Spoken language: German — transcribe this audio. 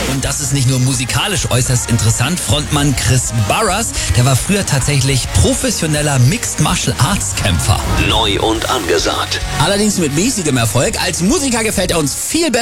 Und das ist nicht nur musikalisch äußerst interessant. Frontmann Chris Barras, der war früher tatsächlich professioneller Mixed Martial Arts Kämpfer. Neu und angesagt. Allerdings mit mäßigem Erfolg. Als Musiker gefällt er uns viel besser.